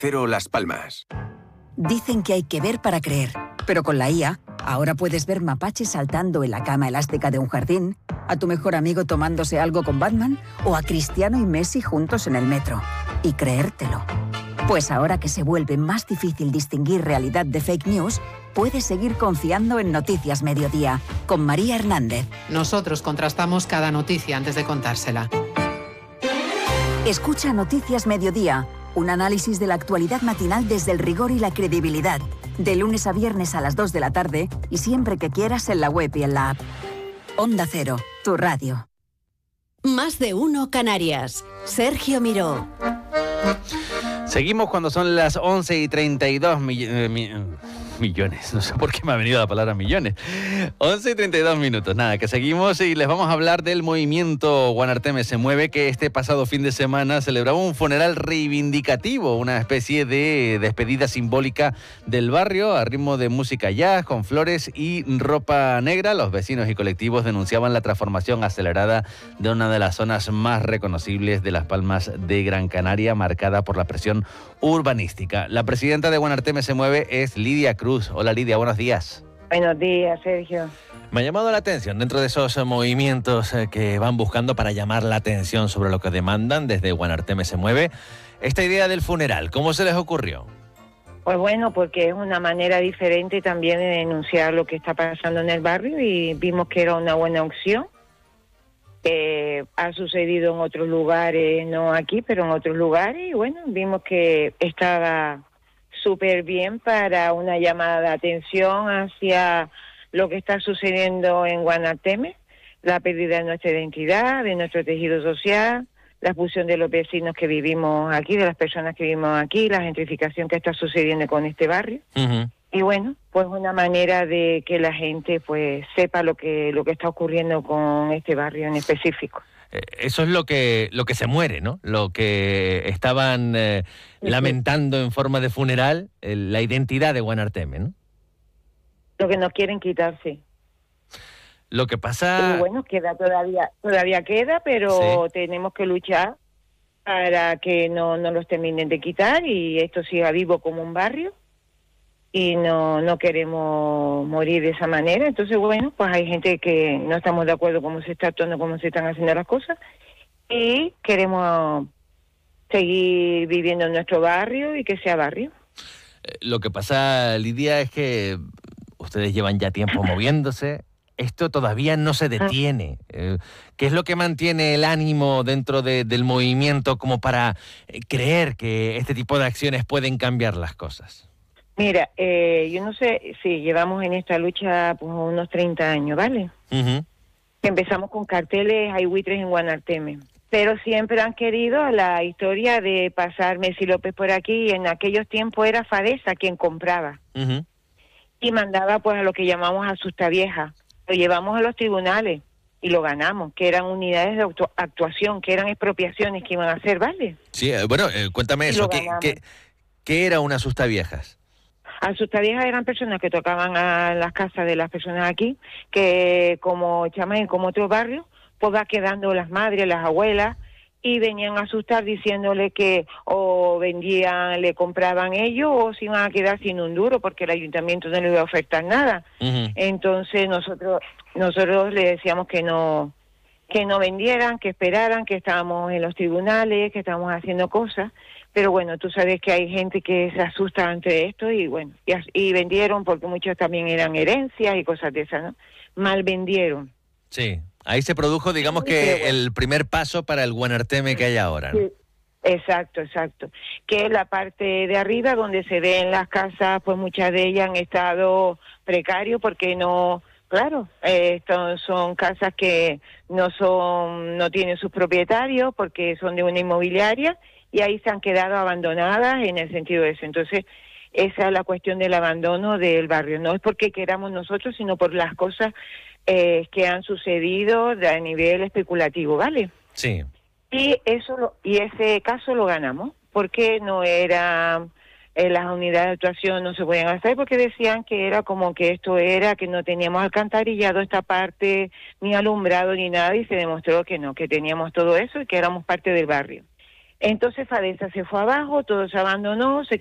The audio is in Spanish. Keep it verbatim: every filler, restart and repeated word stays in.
Cero Las Palmas. Dicen que hay que ver para creer, pero con la I A, ahora puedes ver mapaches saltando en la cama elástica de un jardín, a tu mejor amigo tomándose algo con Batman o a Cristiano y Messi juntos en el metro. Y creértelo. Pues ahora que se vuelve más difícil distinguir realidad de fake news, puedes seguir confiando en Noticias Mediodía, con María Hernández. Nosotros contrastamos cada noticia antes de contársela. Escucha Noticias Mediodía, un análisis de la actualidad matinal desde el rigor y la credibilidad. De lunes a viernes a las dos de la tarde y siempre que quieras en la web y en la app. Onda Cero, tu radio. Más de uno Canarias. Sergio Miró. Seguimos cuando son las once y treinta y dos mi, eh, mi, millones. No sé por qué me ha venido la palabra millones. once y treinta y dos minutos. Nada, que seguimos y les vamos a hablar del movimiento Guanarteme se mueve, que este pasado fin de semana celebraba un funeral reivindicativo, una especie de despedida simbólica del barrio a ritmo de música jazz, con flores y ropa negra. Los vecinos y colectivos denunciaban la transformación acelerada de una de las zonas más reconocibles de Las Palmas de Gran Canaria, marcada por la presión urbanística. La presidenta de Guanarteme se mueve es Lidia Cruz. Hola Lidia, buenos días. Buenos días, Sergio. Me ha llamado la atención, dentro de esos movimientos que van buscando para llamar la atención sobre lo que demandan desde Guanarteme se mueve, esta idea del funeral, ¿cómo se les ocurrió? Pues bueno, porque es una manera diferente también de denunciar lo que está pasando en el barrio y vimos que era una buena opción. Eh, ha sucedido en otros lugares, no aquí, pero en otros lugares, y bueno, vimos que estaba súper bien para una llamada de atención hacia lo que está sucediendo en Guanarteme, la pérdida de nuestra identidad, de nuestro tejido social, la expulsión de los vecinos que vivimos aquí, de las personas que vivimos aquí, la gentrificación que está sucediendo con este barrio. Uh-huh. Y bueno, pues una manera de que la gente pues sepa lo que lo que está ocurriendo con este barrio en específico. Eso es lo que lo que se muere, ¿no? Lo que estaban eh, sí, lamentando sí. en forma de funeral, eh, la identidad de Guanarteme, ¿no? Lo que nos quieren quitar, sí. Lo que pasa... Y bueno, queda todavía todavía queda, pero sí. tenemos que luchar para que no, no los terminen de quitar y esto siga vivo como un barrio. Y no no queremos morir de esa manera. Entonces, bueno, pues hay gente que no estamos de acuerdo cómo se está actuando, cómo se están haciendo las cosas, y queremos seguir viviendo en nuestro barrio y que sea barrio. Lo que pasa, Lidia, es que ustedes llevan ya tiempo moviéndose, esto todavía no se detiene. ¿Qué es lo que mantiene el ánimo dentro de, del movimiento como para creer que este tipo de acciones pueden cambiar las cosas? Mira, eh, yo no sé si llevamos en esta lucha pues unos treinta años, ¿vale? Uh-huh. Empezamos con carteles, hay buitres en Guanarteme, pero siempre han querido la historia de pasar Messi López por aquí, y en aquellos tiempos era Fadesa quien compraba. Uh-huh. Y mandaba pues a lo que llamamos asustavieja. Lo llevamos a los tribunales y lo ganamos, que eran unidades de auto- actuación, que eran expropiaciones que iban a hacer, ¿vale? Sí, eh, bueno, eh, cuéntame eso, ¿qué, qué, ¿qué era un asustaviejas? Asustaviejas eran personas que tocaban a las casas de las personas aquí, que como Chamén, como otros barrios, pues va quedando las madres, las abuelas, y venían a asustar diciéndole que o vendían, le compraban ellos, o se iban a quedar sin un duro porque el ayuntamiento no le iba a ofertar nada. Uh-huh. Entonces nosotros nosotros le decíamos que no que no vendieran, que esperaran, que estábamos en los tribunales, que estábamos haciendo cosas. Pero bueno, tú sabes que hay gente que se asusta ante esto y bueno, y, y vendieron porque muchos también eran herencias y cosas de esas, ¿no? Mal vendieron. Sí, ahí se produjo, digamos que bueno, el primer paso para el Guanarteme que hay ahora, ¿no? Sí, exacto, exacto. Que es la parte de arriba donde se ven las casas, pues muchas de ellas han estado precarios porque no... Claro, eh, estos son casas que no son, no tienen sus propietarios porque son de una inmobiliaria, y ahí se han quedado abandonadas en el sentido de eso. Entonces, esa es la cuestión del abandono del barrio. No es porque queramos nosotros, sino por las cosas eh, que han sucedido a nivel especulativo, ¿vale? Sí. Y eso lo, y ese caso lo ganamos, porque no era... Eh, las unidades de actuación no se podían hacer porque decían que era como que esto era, que no teníamos alcantarillado esta parte, ni alumbrado, ni nada, y se demostró que no, que teníamos todo eso y que éramos parte del barrio. Entonces Fadesa se fue abajo, todo se abandonó, se